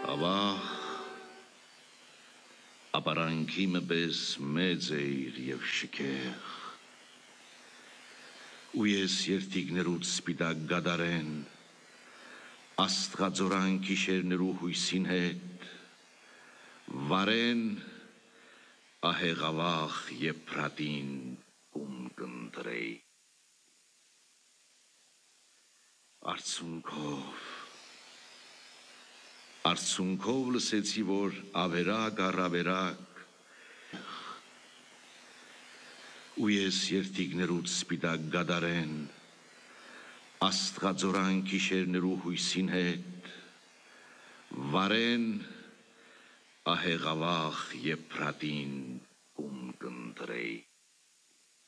Ավաղ, ապարանքի պես մեծ էիր և շքեղ, ու ես երթիգներուց սպիտակ գադարեն, աստղաձորան գիշերներու հույսին հետ, վարեն ահեղավաղ եփրատին ում կընտրեի։ Արցունքով լսեցի, որ ավերակ առ ավերակ, ու ես երթիգներուց սպիտակ գադարեն, աստղաձորան գիշերներու հույսին հետ, վարեն ահեղավաղ եփրատին ում կընտրեի։